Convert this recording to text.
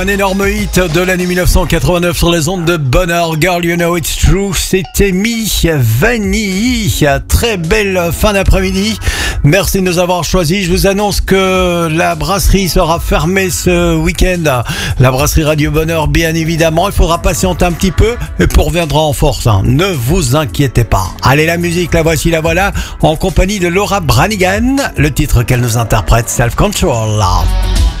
Un énorme hit de l'année 1989 sur les ondes de Bonheur. Girl, you know it's true. C'était Mi Vanilli. Très belle fin d'après-midi. Merci de nous avoir choisis. Je vous annonce que la brasserie sera fermée ce week-end. La brasserie Radio Bonheur, bien évidemment. Il faudra patienter un petit peu et puis on reviendra en force. Ne vous inquiétez pas. Allez, la musique, la voici, la voilà. En compagnie de Laura Branigan. Le titre qu'elle nous interprète, Self Control.